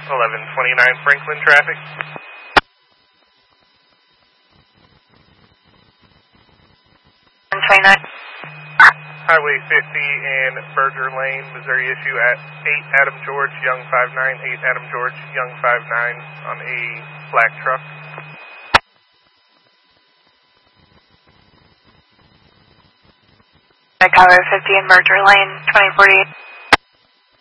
1129 Franklin traffic. Highway 50 and Berger Lane, Missouri issue at 8 Adam George, Young 59, 8 Adam George, Young 59 on a black truck. Highway 50 and Berger Lane, 2048.